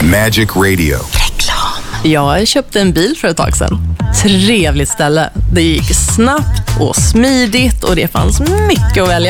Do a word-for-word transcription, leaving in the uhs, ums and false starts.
Magic Radio. Jag köpte en bil för ett tag sedan. Trevligt ställe. Det gick snabbt och smidigt och det fanns mycket att välja